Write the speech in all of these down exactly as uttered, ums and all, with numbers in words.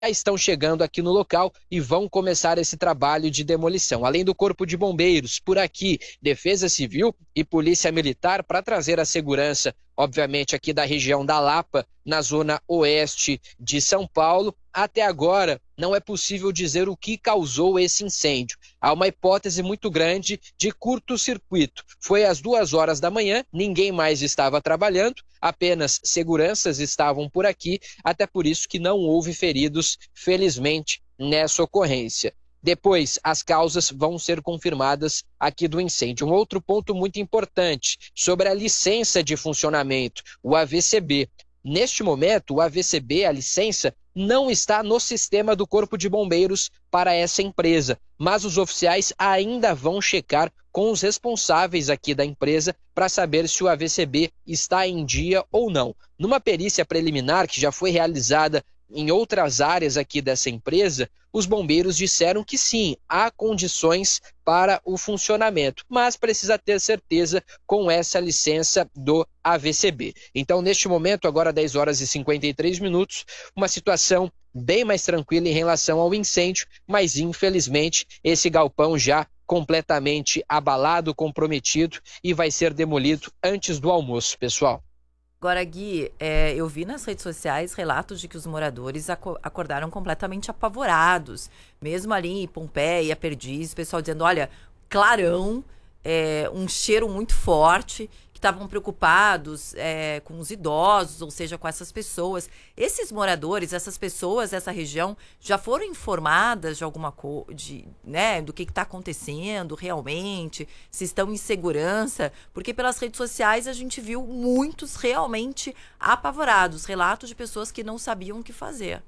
já estão chegando aqui no local e vão começar esse trabalho de demolição. Além do Corpo de Bombeiros, por aqui, Defesa Civil e Polícia Militar para trazer a segurança, obviamente, aqui da região da Lapa, na zona oeste de São Paulo. Até agora, não é possível dizer o que causou esse incêndio. Há uma hipótese muito grande de curto-circuito. Foi às duas horas da manhã, ninguém mais estava trabalhando, apenas seguranças estavam por aqui, até por isso que não houve feridos, felizmente, nessa ocorrência. Depois, as causas vão ser confirmadas aqui do incêndio. Um outro ponto muito importante sobre a licença de funcionamento, o A V C B. Neste momento, o A V C B, a licença, não está no sistema do Corpo de Bombeiros para essa empresa, mas os oficiais ainda vão checar com os responsáveis aqui da empresa para saber se o A V C B está em dia ou não. Numa perícia preliminar que já foi realizada em outras áreas aqui dessa empresa, os bombeiros disseram que sim, há condições para o funcionamento, mas precisa ter certeza com essa licença do A V C B. Então, neste momento, agora dez horas e cinquenta e três minutos, uma situação bem mais tranquila em relação ao incêndio, mas infelizmente esse galpão já completamente abalado, comprometido e vai ser demolido antes do almoço, pessoal. Agora, Gui, é, eu vi nas redes sociais relatos de que os moradores aco- acordaram completamente apavorados. Mesmo ali em Pompeia, Perdiz, o pessoal dizendo, olha, clarão, é, um cheiro muito forte, que estavam preocupados é, com os idosos, ou seja, com essas pessoas. Esses moradores, essas pessoas dessa região, já foram informadas de alguma coisa, né, do que está acontecendo realmente, se estão em segurança, porque pelas redes sociais a gente viu muitos realmente apavorados, relatos de pessoas que não sabiam o que fazer.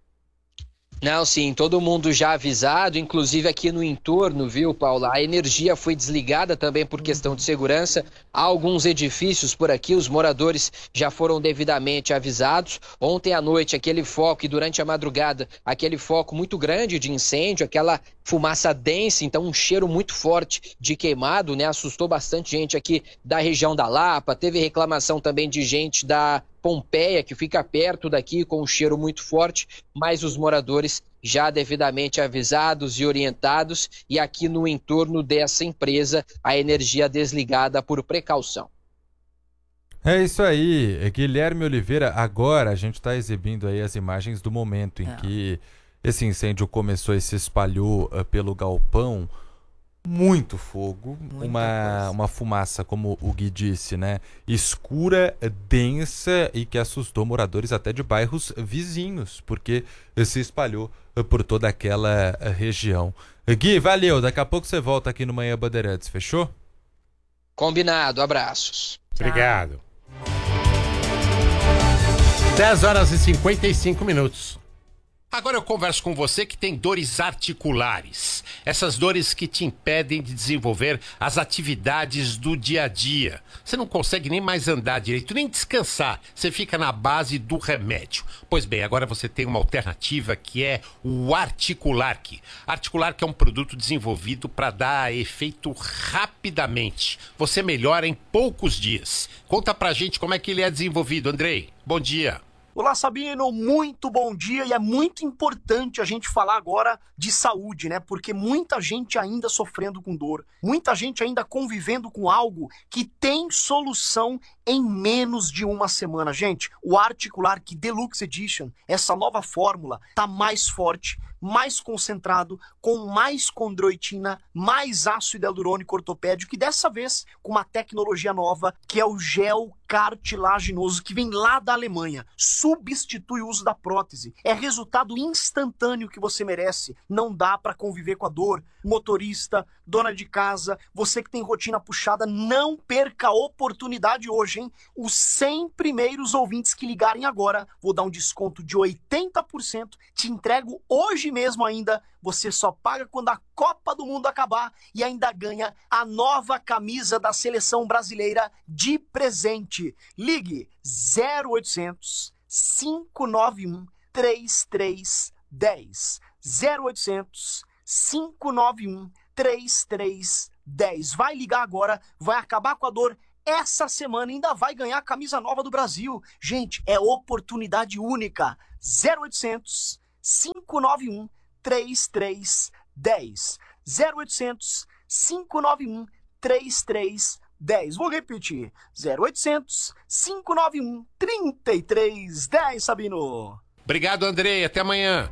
Não, sim, todo mundo já avisado, inclusive aqui no entorno, viu, Paula? A energia foi desligada também por questão de segurança. Há alguns edifícios por aqui, os moradores já foram devidamente avisados. Ontem à noite, aquele foco, e durante a madrugada, aquele foco muito grande de incêndio, aquela fumaça densa, então um cheiro muito forte de queimado, né? Assustou bastante gente aqui da região da Lapa. Teve reclamação também de gente da Pompeia, que fica perto daqui, com um cheiro muito forte, mas os moradores já devidamente avisados e orientados, e aqui no entorno dessa empresa, a energia desligada por precaução. É isso aí, Guilherme Oliveira. Agora a gente está exibindo aí as imagens do momento em é. que esse incêndio começou e se espalhou uh, pelo galpão. Muito fogo, uma, uma fumaça, como o Gui disse, né? Escura, densa e que assustou moradores até de bairros vizinhos, porque se espalhou por toda aquela região. Gui, valeu, daqui a pouco você volta aqui no Manhã Bandeirantes, fechou? Combinado, abraços. Obrigado. dez horas e cinquenta e cinco minutos. Agora eu converso com você que tem dores articulares. Essas dores que te impedem de desenvolver as atividades do dia a dia. Você não consegue nem mais andar direito, nem descansar. Você fica na base do remédio. Pois bem, agora você tem uma alternativa que é o Articulark. Articulark é um produto desenvolvido para dar efeito rapidamente. Você melhora em poucos dias. Conta pra gente como é que ele é desenvolvido, Andrei. Bom dia. Olá, Sabino, muito bom dia, e é muito importante a gente falar agora de saúde, né? Porque muita gente ainda sofrendo com dor, muita gente ainda convivendo com algo que tem solução em menos de uma semana. Gente, o Articulark Deluxe Edition, essa nova fórmula, tá mais forte, mais concentrado, com mais condroitina, mais ácido hialurônico ortopédico, e dessa vez com uma tecnologia nova, que é o gel cartilaginoso, que vem lá da Alemanha. Substitui o uso da prótese. É resultado instantâneo que você merece. Não dá para conviver com a dor. Motorista, dona de casa, você que tem rotina puxada, não perca a oportunidade hoje, hein? Os cem primeiros ouvintes que ligarem agora, vou dar um desconto de oitenta por cento. Te entrego hoje mesmo ainda. Você só paga quando a Copa do Mundo acabar e ainda ganha a nova camisa da seleção brasileira de presente. Ligue zero oitocentos, cinco nove um, três três um zero. zero oitocentos, cinco nove um, três três um zero. Vai ligar agora, vai acabar com a dor essa semana e ainda vai ganhar a camisa nova do Brasil. Gente, é oportunidade única. zero oitocentos, cinco nove um, três três um zero. zero oitocentos, cinco nove um, três três um zero. Vou repetir. zero oitocentos, cinco nove um, três três um zero, Sabino. Obrigado, Andrei. Até amanhã.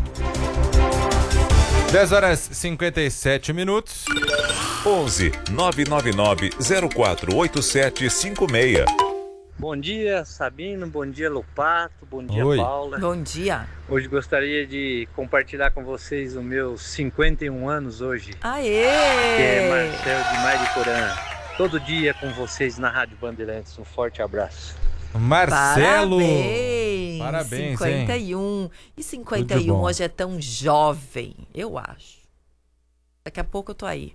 dez horas e cinquenta e sete minutos. onze nove nove nove zero quatro oito sete cinco seis. Bom dia, Sabino. Bom dia, Lopato. Bom dia, Oi. Paula. Bom dia. Hoje gostaria de compartilhar com vocês os meus cinquenta e um anos hoje. Aê! Que é Marcel de Mariporã. Todo dia com vocês na Rádio Bandeirantes. Um forte abraço. Marcelo! Parabéns! Parabéns, cinquenta e um. hein? E cinquenta e um hoje é tão jovem, eu acho. Daqui a pouco eu tô aí.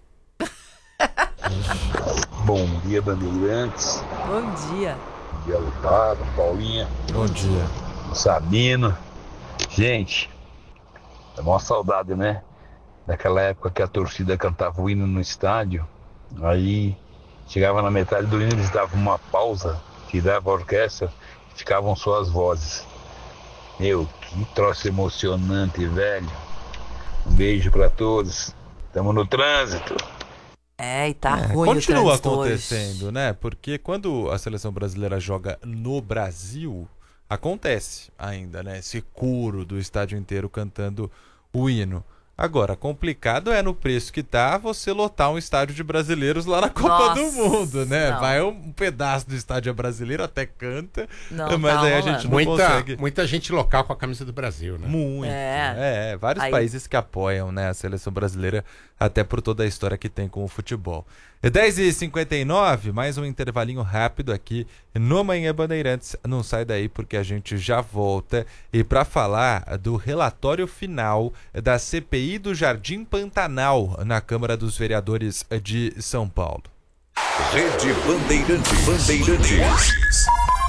Bom dia, Bandeirantes. Bom dia. Bom dia, Lopato, Paulinha. Bom dia. Sabino. Gente, é uma saudade, né? Daquela época que a torcida cantava o hino no estádio. Aí chegava na metade do hino, eles davam uma pausa, tirava a orquestra e ficavam só as vozes. Meu, que troço emocionante, velho. Um beijo pra todos. Tamo no trânsito. É, e tá É, ruim continua o trânsito acontecendo, hoje. né? Porque quando a seleção brasileira joga no Brasil, acontece ainda, né? Esse coro do estádio inteiro cantando o hino. Agora, complicado é no preço que tá você lotar um estádio de brasileiros lá na Copa Nossa, do Mundo, né? não. Vai um pedaço do estádio brasileiro, até canta, Não, mas tá aí a rolando. gente não Muita, consegue... muita gente local com a camisa do Brasil, né? Muito. É. É, vários Aí- países que apoiam, né, a seleção brasileira, até por toda a história que tem com o futebol. É dez e cinquenta e nove, mais um intervalinho rápido aqui no Manhã Bandeirantes. Não sai daí porque a gente já volta. E para falar do relatório final da C P I do Jardim Pantanal na Câmara dos Vereadores de São Paulo. Rede Bandeirantes. Bandeirantes.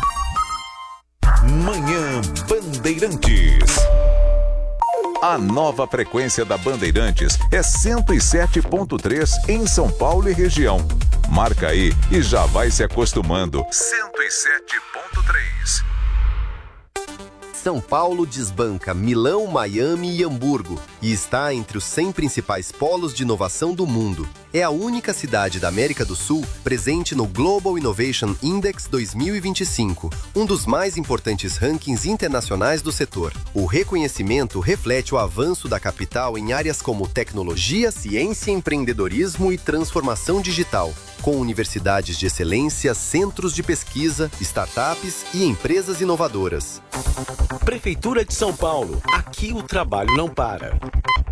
Manhã Bandeirantes. A nova frequência da Bandeirantes é cento e sete ponto três em São Paulo e região. Marca aí e já vai se acostumando. cento e sete ponto três. São Paulo desbanca Milão, Miami e Hamburgo e está entre os cem principais polos de inovação do mundo. É a única cidade da América do Sul presente no Global Innovation Index dois mil e vinte e cinco, um dos mais importantes rankings internacionais do setor. O reconhecimento reflete o avanço da capital em áreas como tecnologia, ciência, empreendedorismo e transformação digital, com universidades de excelência, centros de pesquisa, startups e empresas inovadoras. Prefeitura de São Paulo. Aqui o trabalho não para.